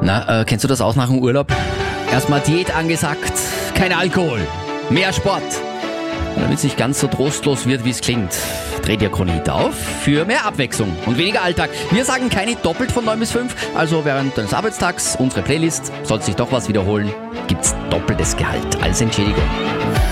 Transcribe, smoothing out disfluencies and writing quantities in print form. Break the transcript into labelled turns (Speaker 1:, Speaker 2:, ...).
Speaker 1: Kennst du das aus nach dem Urlaub? Erstmal Diät angesagt, kein Alkohol, mehr Sport. Und damit es nicht ganz so trostlos wird, wie es klingt, dreht ihr Chronit auf für mehr Abwechslung und weniger Alltag. Wir sagen keine doppelt von 9 bis 5, also während deines Arbeitstags unsere Playlist. Sollte sich doch was wiederholen, gibt's doppeltes Gehalt als Entschädigung.